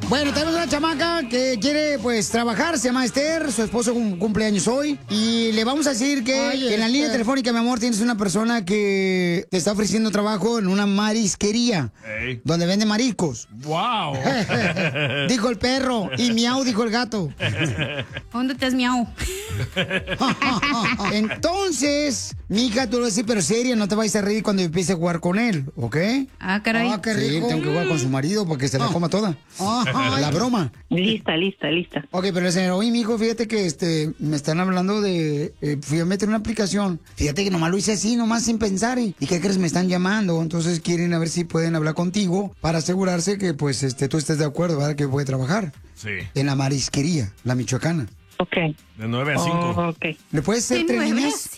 Bueno, tenemos una chamaca que quiere, pues, trabajar. Se llama Esther. Su esposo cumple años hoy. Y le vamos a decir que en la línea telefónica, mi amor, tienes una persona que te está ofreciendo trabajo en una marisquería. Hey. Donde vende mariscos. ¡Wow! Dijo el perro. Y miau, dijo el gato. ¿Dónde te has miau? Entonces, mija, tú lo decís, pero seria, no te vayas a reír cuando empiece a jugar con él, ¿ok? Ah, caray. Ah, qué rico. Sí, tengo que jugar con su marido para que se la coma toda. La broma. Lista. Ok, pero el señor, oye, mijo, fíjate que me están hablando de... fui a meter una aplicación. Fíjate que nomás lo hice así, nomás sin pensar. ¿Y qué crees? Me están llamando. Entonces quieren a ver si pueden hablar contigo para asegurarse que, pues, tú estés de acuerdo, ¿verdad? Que puede trabajar. Sí. En la marisquería, la michoacana. Ok. De 9 a 5. Ok. ¿Le puedes hacer 3 líneas?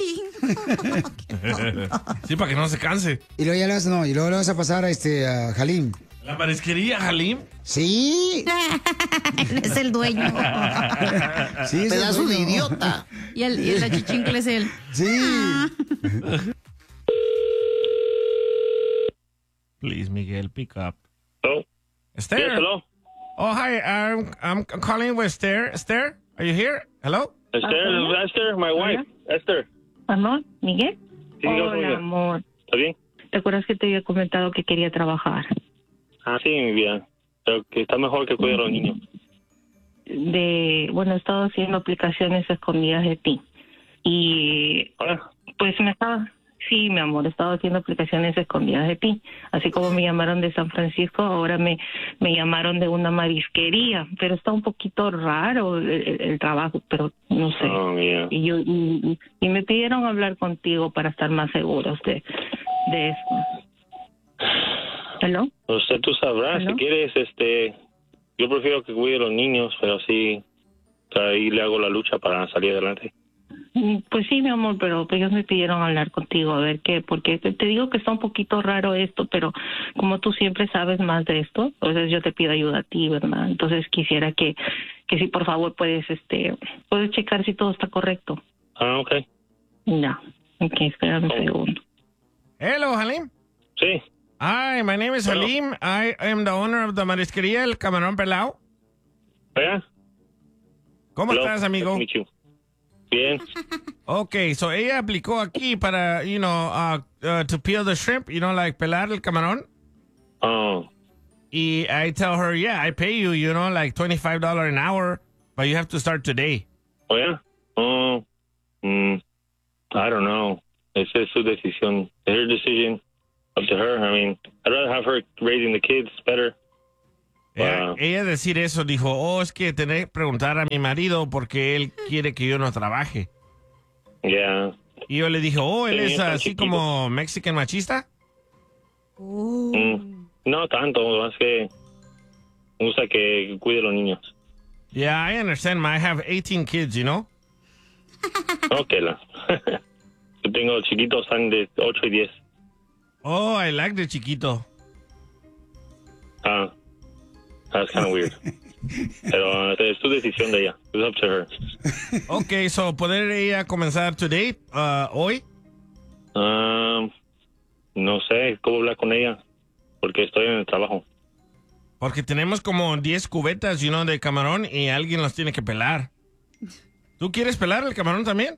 Sí, para que no se canse. Y luego ya y luego le vas a pasar a Halim. ¿La marisquería, Halim? Sí. Él es el dueño. Sí, es pedazo de idiota. Y el achichincle es él. Sí. Please, Miguel, pick up. Hello? Esther? Yes, hello? Oh, hi. I'm calling with Esther. Esther, are you here? Hello? Esther, my wife. Esther. Amor, ¿Miguel? Sí, Hola, amor. ¿Está bien? ¿Te acuerdas que te había comentado que quería trabajar? Ah, sí, mi vida. Pero que está mejor que cuidar a los niños. Bueno, he estado haciendo aplicaciones escondidas de ti. Y ¿Ahora? pues sí, mi amor, he estado haciendo aplicaciones escondidas de ti. Así como me llamaron de San Francisco, ahora me llamaron de una marisquería. Pero está un poquito raro el trabajo, pero no sé. Oh, yeah. Y me pidieron hablar contigo para estar más seguros de esto. ¿Hello? Usted tú sabrás. ¿Hello? Si quieres, yo prefiero que cuide a los niños, pero sí, ahí le hago la lucha para salir adelante. Pues sí, mi amor, pero ellos me pidieron hablar contigo, a ver qué, porque te digo que está un poquito raro esto, pero como tú siempre sabes más de esto, entonces yo te pido ayuda a ti, ¿verdad? Entonces quisiera que si por favor puedes checar si todo está correcto. Ah, ok. No, ok, espérame un segundo. Hello, Halim. Sí. Hi, my name is Hello. Halim. I am the owner of the marisquería El Camarón Pelao. ¿Vea? ¿Cómo Hello. estás, amigo? Nice to meet you. Bien. Okay, so ella aplicó aquí para, to peel the shrimp, like pelar el camarón. Oh. Y I tell her, yeah, I pay you, like $25 an hour, but you have to start today. ¿Oh, yeah? Oh. I don't know. Esa es su decisión. It's her decision. Up to her. I mean, I'd rather have her raising the kids better. Ella decir eso dijo, es que tenés que preguntar a mi marido porque él quiere que yo no trabaje. Yeah. Y yo le dije, él Sí, es está así chiquito. como mexican machista. No tanto, más que me gusta que cuide a los niños. Yeah, I understand. I have 18 kids, Ok, yo tengo chiquitos, están de 8 y 10. Oh, I like the chiquito. Ah, that's kind of weird. Pero es tu decisión de ella. It's up to her. Okay, so ¿poder ella comenzar today, hoy? No sé cómo hablar con ella, porque estoy en el trabajo. Porque tenemos como 10 cubetas, de camarón y alguien los tiene que pelar. ¿Tú quieres pelar el camarón también?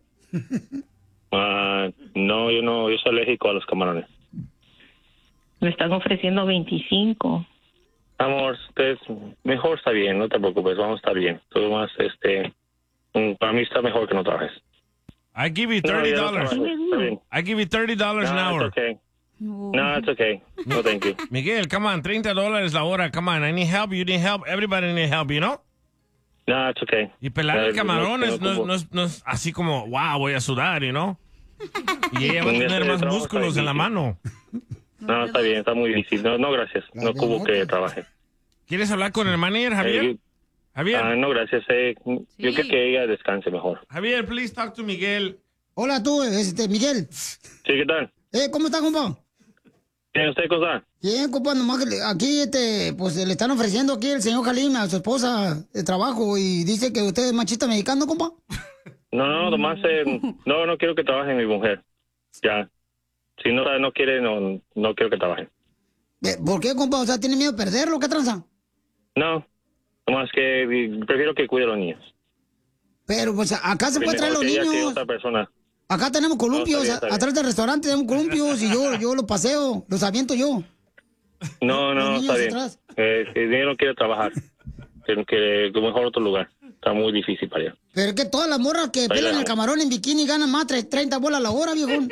No, yo soy alérgico a los camarones. Me están ofreciendo 25. Amor, mejor está bien, no te preocupes, vamos a estar bien. Todo más, para mí está mejor que no trabajes. I give you $30. No, ya no trabajes, está bien. I give you $30 an hour. It's okay. No, it's okay. No, thank you. Miguel, come on, $30 la hora, come on. I need help, you need help, everybody need help, No, it's okay. Y pelar el camarón no, no es así como, wow, voy a sudar, Y ella va a Un día tener de más trabajo músculos está en la difícil. mano. No, está bien, está muy difícil. No, gracias. No ocupo que trabaje. ¿Quieres hablar con el manager, Javier? Javier. No, gracias. Yo creo que ella descanse mejor. Javier, please talk to Miguel. Hola, tú, Miguel. Sí, ¿qué tal? ¿Cómo está, compa? ¿Tiene usted cosa? Bien, compa, nomás que aquí, pues le están ofreciendo aquí el señor Halim a su esposa de trabajo y dice que usted es machista mexicano, compa. No, nomás, no quiero que trabaje mi mujer. Ya. Si no quiere, no quiero que trabaje. ¿Por qué, compa? O sea, ¿tiene miedo de perderlo? ¿Qué tranza? No, Nomás que prefiero que cuide a los niños. Pero pues acá se puede traer los Que niños. otra persona. Acá tenemos columpios, está bien. atrás del restaurante tenemos columpios y yo los paseo, los aviento yo. No, Los está niños bien. atrás. Yo no quiero trabajar. Que mejor otro lugar. Está muy difícil para allá. Pero es que todas las morras que pelan el camarón en bikini ganan más 30 bolas a la hora, viejón.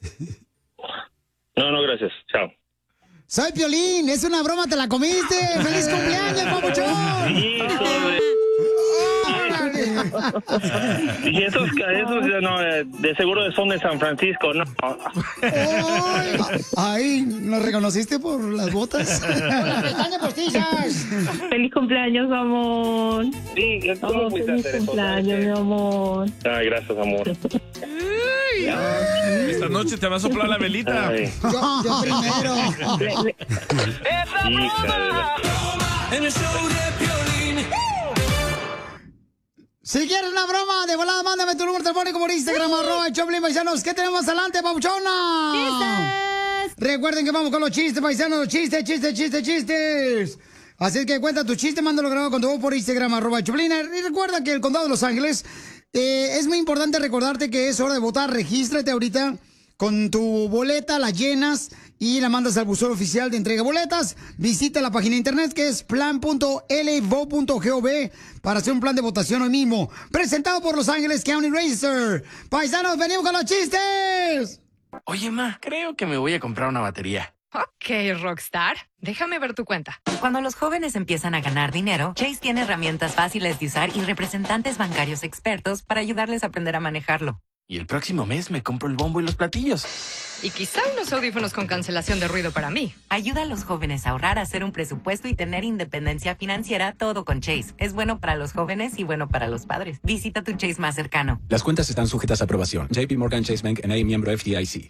No, gracias. Chao. Soy Piolín, es una broma, te la comiste. ¡Feliz cumpleaños, papuchón! Y esos no, de seguro son de San Francisco, ¿no? Ay, ¿nos reconociste por las botas? ¡Por las pestañas postizas! Feliz cumpleaños, amor. Sí, ¿cómo fuiste a hacer Feliz eso? cumpleaños, mi amor. Ay, gracias, amor. Esta noche te va a soplar la velita. Ay. Yo primero. En el show de Piolín. Si quieres una broma, de volada, mándame tu número telefónico por Instagram, @Choplin Paisanos. ¿Qué tenemos adelante, papuchona? ¡Chistes! Recuerden que vamos con los chistes, paisanos. Chistes. Así que cuenta tu chiste, mándalo grabado con tu voz por Instagram, @Choplin. Y recuerda que el Condado de Los Ángeles, es muy importante recordarte que es hora de votar. Regístrate ahorita con tu boleta, la llenas y la mandas al buzón oficial de entrega de boletas. Visita la página de internet que es plan.lvote.gov para hacer un plan de votación hoy mismo. Presentado por Los Ángeles County Racer. Paisanos, venimos con los chistes. Oye, ma, creo que me voy a comprar una batería. Ok, Rockstar, déjame ver tu cuenta. Cuando los jóvenes empiezan a ganar dinero, Chase tiene herramientas fáciles de usar y representantes bancarios expertos para ayudarles a aprender a manejarlo. Y el próximo mes me compro el bombo y los platillos. Y quizá unos audífonos con cancelación de ruido para mí. Ayuda a los jóvenes a ahorrar, a hacer un presupuesto y tener independencia financiera, todo con Chase. Es bueno para los jóvenes y bueno para los padres. Visita tu Chase más cercano. Las cuentas están sujetas a aprobación. JP Morgan Chase Bank N.A., miembro FDIC.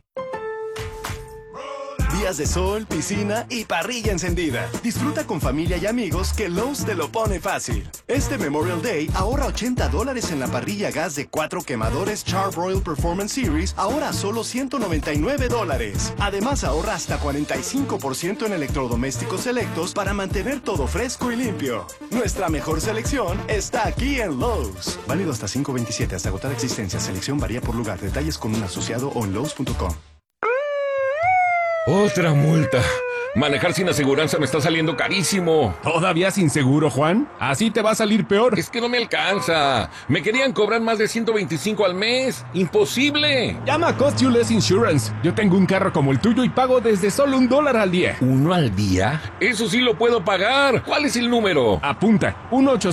Días de sol, piscina y parrilla encendida. Disfruta con familia y amigos que Lowe's te lo pone fácil. Este Memorial Day ahorra $80 en la parrilla gas de 4 quemadores Char-Broil Performance Series, ahora a solo $199. Además ahorra hasta 45% en electrodomésticos selectos para mantener todo fresco y limpio. Nuestra mejor selección está aquí en Lowe's. Válido hasta 5/27 hasta agotar existencia. Selección varía por lugar. Detalles con un asociado o en Lowe's.com. Otra multa. Manejar sin aseguranza me está saliendo carísimo. ¿Todavía sin seguro, Juan? Así te va a salir peor. Es que no me alcanza. Me querían cobrar más de $125 al mes. ¡Imposible! Llama a Cost You Less Insurance. Yo tengo un carro como el tuyo y pago desde solo $1 al día. ¿1 al día? Eso sí lo puedo pagar. ¿Cuál es el número? Apunta.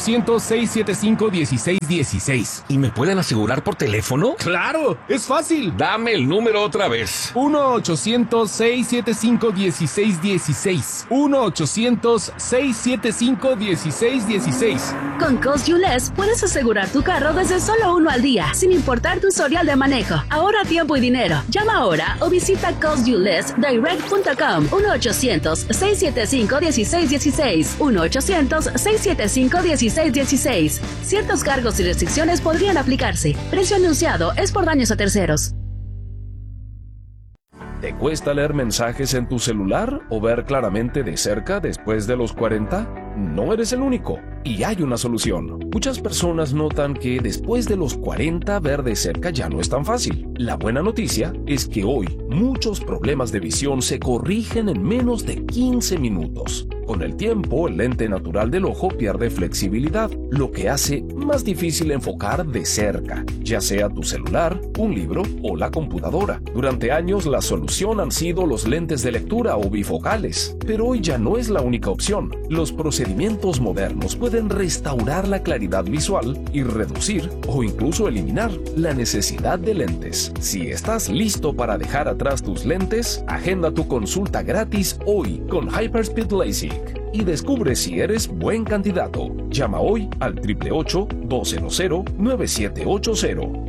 1-800-675-1616. ¿Y me pueden asegurar por teléfono? ¡Claro! ¡Es fácil! Dame el número otra vez. 1-800-675-1616. 1-800-675-1616. Con Cost You Less puedes asegurar tu carro desde solo $1 al día, sin importar tu historial de manejo. Ahorra tiempo y dinero. Llama ahora o visita costyouLessDirect.com. 1-800-675-1616. 1-800-675-1616. Ciertos cargos y restricciones podrían aplicarse. Precio anunciado es por daños a terceros. ¿Te cuesta leer mensajes en tu celular o ver claramente de cerca después de los 40? No eres el único, y hay una solución. Muchas personas notan que después de los 40 ver de cerca ya no es tan fácil. La buena noticia es que hoy muchos problemas de visión se corrigen en menos de 15 minutos. Con el tiempo, el lente natural del ojo pierde flexibilidad, lo que hace más difícil enfocar de cerca, ya sea tu celular, un libro o la computadora. Durante años la solución han sido los lentes de lectura o bifocales, pero hoy ya no es la única opción. Los procedimientos modernos pueden restaurar la claridad visual y reducir o incluso eliminar la necesidad de lentes. Si estás listo para dejar atrás tus lentes, agenda tu consulta gratis hoy con Hyperspeed LASIK y descubre si eres buen candidato. Llama hoy al 888-200-9780.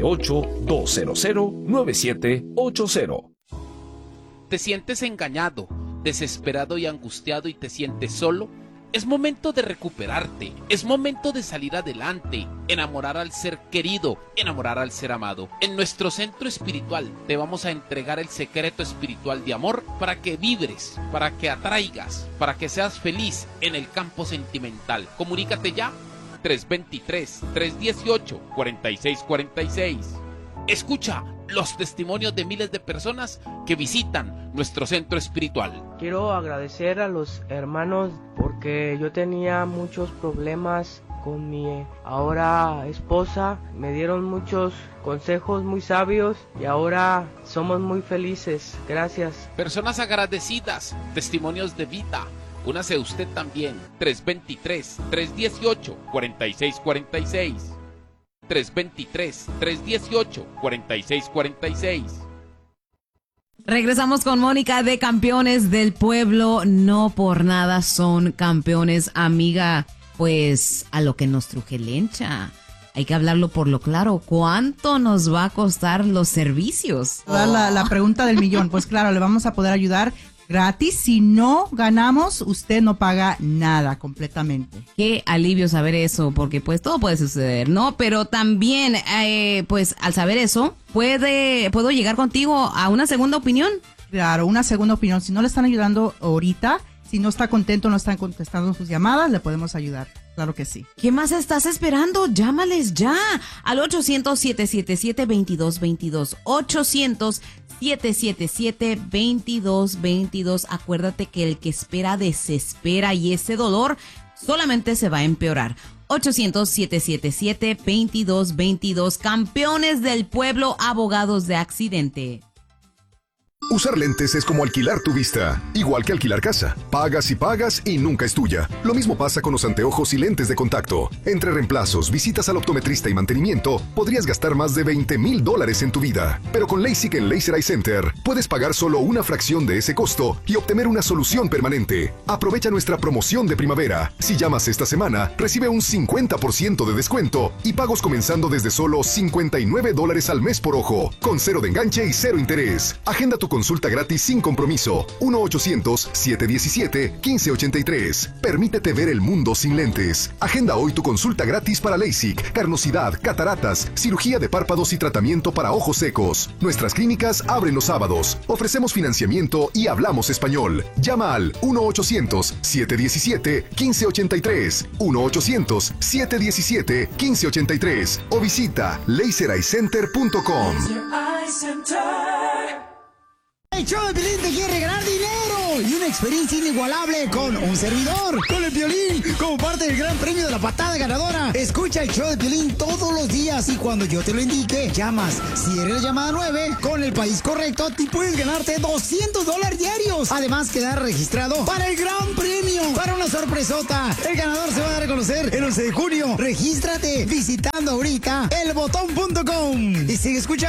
888-200-9780. ¿Te sientes engañado, desesperado y angustiado y te sientes solo? Es momento de recuperarte, es momento de salir adelante, enamorar al ser querido, enamorar al ser amado. En nuestro centro espiritual te vamos a entregar el secreto espiritual de amor para que vibres, para que atraigas, para que seas feliz en el campo sentimental. Comunícate ya, 323-318-4646. Escucha los testimonios de miles de personas que visitan nuestro centro espiritual. Quiero agradecer a los hermanos porque yo tenía muchos problemas con mi ahora esposa. Me dieron muchos consejos muy sabios y ahora somos muy felices. Gracias. Personas agradecidas, testimonios de vida. Únase usted también. 323-318-4646. 323-318-4646. Regresamos con Mónica de Campeones del Pueblo. No por nada son campeones, amiga. Pues a lo que nos truje Lencha. Hay que hablarlo por lo claro. ¿Cuánto nos va a costar los servicios? La pregunta del millón. Pues claro, le vamos a poder ayudar gratis. Si no ganamos, usted no paga nada completamente. Qué alivio saber eso, porque pues todo puede suceder, ¿no? Pero también, pues al saber eso, ¿puedo llegar contigo a una segunda opinión? Claro, una segunda opinión. Si no le están ayudando ahorita, si no está contento, no están contestando sus llamadas, le podemos ayudar. Claro que sí. ¿Qué más estás esperando? Llámales ya al 800-777-2222. 800-777-2222. Acuérdate que el que espera desespera y ese dolor solamente se va a empeorar. 800-777-2222. Campeones del Pueblo, abogados de accidente. Usar lentes es como alquilar tu vista, igual que alquilar casa. Pagas y pagas y nunca es tuya. Lo mismo pasa con los anteojos y lentes de contacto. Entre reemplazos, visitas al optometrista y mantenimiento, podrías gastar más de $20,000 en tu vida. Pero con LASIK en Laser Eye Center, puedes pagar solo una fracción de ese costo y obtener una solución permanente. Aprovecha nuestra promoción de primavera. Si llamas esta semana, recibe un 50% de descuento y pagos comenzando desde solo $59 al mes por ojo, con 0 de enganche y 0 interés. Agenda tu consulta gratis sin compromiso. 1-800-717-1583. Permítete ver el mundo sin lentes. Agenda hoy tu consulta gratis para LASIK, carnosidad, cataratas, cirugía de párpados y tratamiento para ojos secos. Nuestras clínicas abren los sábados. Ofrecemos financiamiento y hablamos español. Llama al 1-800-717-1583. 1-800-717-1583 o visita lasereyecenter.com. El show de Piolín te quiere regalar dinero y una experiencia inigualable con un servidor, con el Piolín, como parte del gran premio de la patada ganadora. Escucha el show de Piolín todos los días y cuando yo te lo indique, llamas. Si eres la llamada 9, con el país correcto, te puedes ganarte $200 diarios. Además, quedar registrado para el gran premio, para una sorpresota. El ganador se va a dar a conocer el 11 de junio. Regístrate visitando ahorita elbotón.com y sigue escuchando